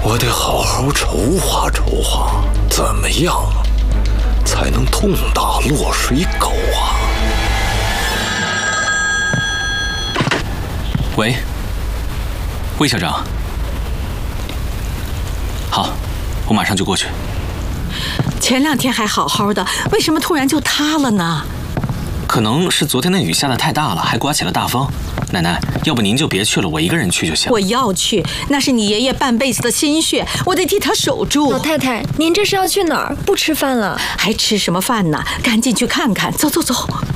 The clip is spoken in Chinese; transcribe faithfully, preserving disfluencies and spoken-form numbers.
我得好好筹划筹划，怎么样才能痛打落水狗啊？ 喂，魏校长。好，我马上就过去。 前两天还好好的，为什么突然就塌了呢？ 可能是昨天的雨下得太大了，还刮起了大风。奶奶，要不您就别去了，我一个人去就行。 我要去，那是你爷爷半辈子的心血，我得替他守住。 老太太，您这是要去哪儿？不吃饭了？ 还吃什么饭呢？赶紧去看看，走走走。